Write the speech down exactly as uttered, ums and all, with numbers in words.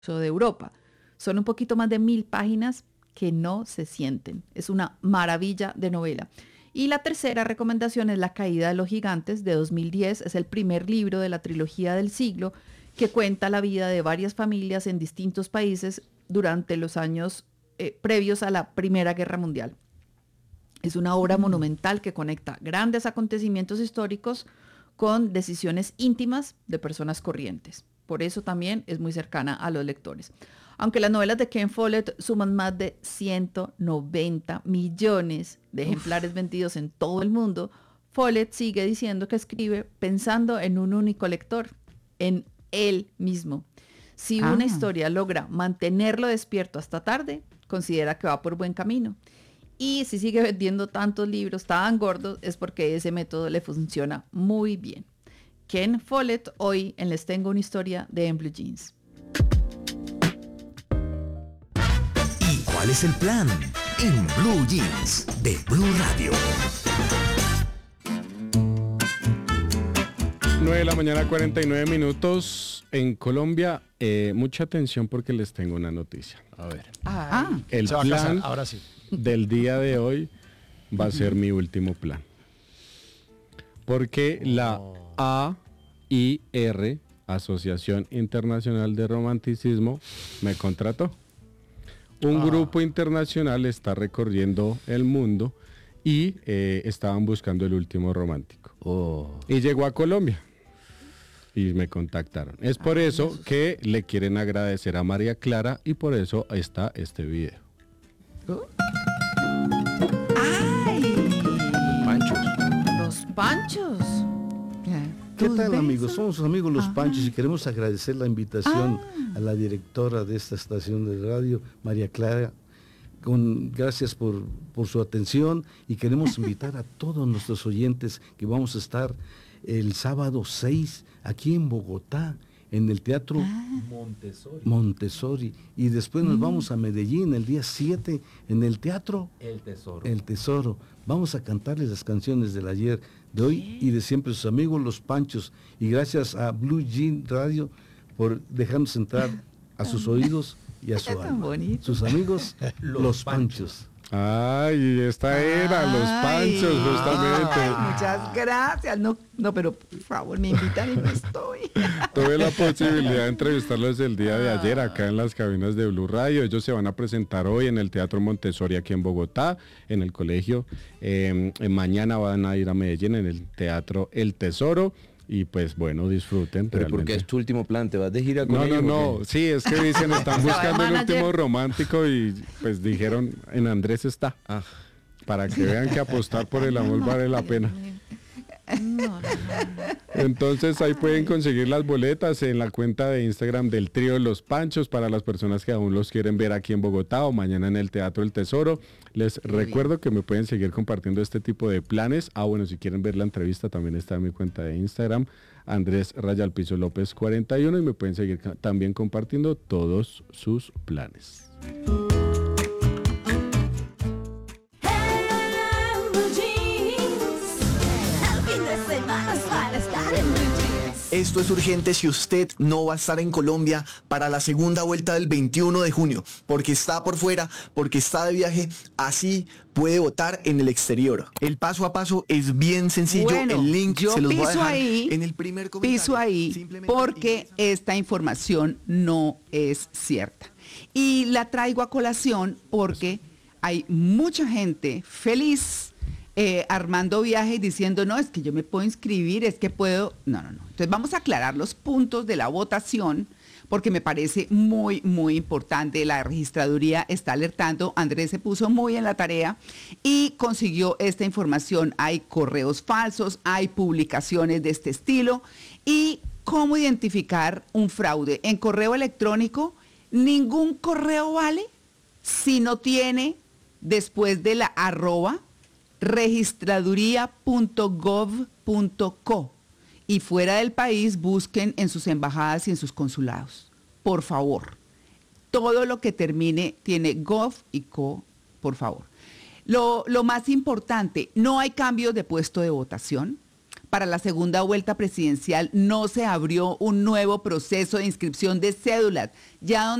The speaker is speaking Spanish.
de Europa. Son un poquito más de mil páginas que no se sienten. Es una maravilla de novela. Y la tercera recomendación es La caída de los gigantes de dos mil diez. Es el primer libro de la trilogía del siglo que cuenta la vida de varias familias en distintos países durante los años eh, previos a la Primera Guerra Mundial. Es una obra mm. monumental que conecta grandes acontecimientos históricos con decisiones íntimas de personas corrientes. Por eso también es muy cercana a los lectores. Aunque las novelas de Ken Follett suman más de ciento noventa millones de ejemplares Uf. vendidos en todo el mundo, Follett sigue diciendo que escribe pensando en un único lector, en él mismo. Si ah. una historia logra mantenerlo despierto hasta tarde, considera que va por buen camino. Y si sigue vendiendo tantos libros tan gordos, es porque ese método le funciona muy bien. Ken Follett, hoy en Les Tengo una Historia de En Blue Jeans. ¿Y cuál es el plan? En Blue Jeans de Blue Radio. nueve de la mañana, cuarenta y nueve minutos en Colombia. Eh, mucha atención porque les tengo una noticia. A ver. Ah, el plan ahora sí. del día de hoy va a ser mi último plan. Porque la A I R, Asociación Internacional de Romanticismo, me contrató. Un ah. grupo internacional está recorriendo el mundo y eh, estaban buscando el último romántico. Oh. Y llegó a Colombia y me contactaron. Es por ah, eso Jesús. que le quieren agradecer a María Clara y por eso está este video. ¿Oh? ¡Ay! Los Panchos. Los Panchos. ¿Qué tal, amigos? Somos sus amigos Los Ajá. Panchos y queremos agradecer la invitación ah. a la directora de esta estación de radio, María Clara. Con, gracias por, por su atención y queremos invitar a todos nuestros oyentes que vamos a estar el sábado seis aquí en Bogotá, en el Teatro ah. Montessori. Montessori. Y después nos mm. vamos a Medellín el día siete en el Teatro El Tesoro. El Tesoro. Vamos a cantarles las canciones del ayer, de hoy ¿Qué? y de siempre, sus amigos Los Panchos. Y gracias a Blue Jean Radio por dejarnos entrar a sus oídos y a su alma. Bonito. Sus amigos Los, Los Panchos. Panchos. Ay, esta era, Los Panchos, justamente. Ay, muchas gracias. No, no, pero por favor, me invitan y no estoy. Tuve la posibilidad de entrevistarlos el día de ayer acá en las cabinas de Blue Radio. Ellos se van a presentar hoy en el Teatro Montessori aquí en Bogotá, en el colegio. Eh, mañana van a ir a Medellín en el Teatro El Tesoro. Y pues bueno, disfruten. Pero realmente. Porque es tu último plan, ¿te vas de gira con No, ellos, no, no, sí, es que dicen, están buscando el último romántico y pues dijeron, en Andrés está. Ah. Para que vean que apostar por el amor vale la pena. No, no, no. Entonces ahí pueden conseguir las boletas en la cuenta de Instagram del trío Los Panchos para las personas que aún los quieren ver aquí en Bogotá o mañana en el Teatro El Tesoro. Les Muy recuerdo bien. que me pueden seguir compartiendo este tipo de planes. Ah, bueno, si quieren ver la entrevista también está en mi cuenta de Instagram, Andrés Rayal Piso López cuarenta y uno, y me pueden seguir ca- también compartiendo todos sus planes. Esto es urgente si usted no va a estar en Colombia para la segunda vuelta del veintiuno de junio, porque está por fuera, porque está de viaje, así puede votar en el exterior. El paso a paso es bien sencillo, bueno, el link yo se los voy a dejar ahí, en el primer comentario. Piso ahí porque esta información no es cierta. Y la traigo a colación porque hay mucha gente feliz Eh, armando viaje y diciendo, no, es que yo me puedo inscribir, es que puedo... No, no, no. Entonces vamos a aclarar los puntos de la votación porque me parece muy, muy importante. La registraduría está alertando. Andrés se puso muy en la tarea y consiguió esta información. Hay correos falsos, hay publicaciones de este estilo. ¿Y cómo identificar un fraude? En correo electrónico, ningún correo vale si no tiene después de la arroba registraduría punto gov punto co, y fuera del país busquen en sus embajadas y en sus consulados. Por favor, todo lo que termine tiene gov y co, por favor. Lo, lo más importante, no hay cambios de puesto de votación. para la segunda vuelta presidencial no se abrió un nuevo proceso de inscripción de cédulas. Ya